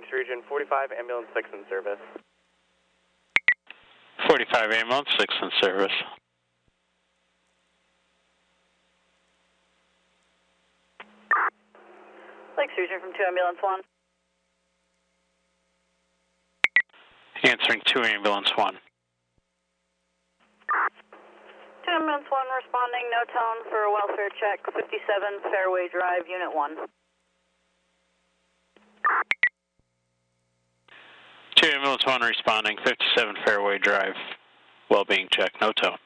Lakes Region, 45, ambulance 6 in service. 45 ambulance, 6 in service. Lakes Region from 2 ambulance 1. Answering 2 ambulance 1. 2 ambulance 1 responding, no tone for a welfare check, 57 Fairway Drive, Unit 1. 2 ambulance 1 responding, 57 Fairway Drive, well-being check, no tone.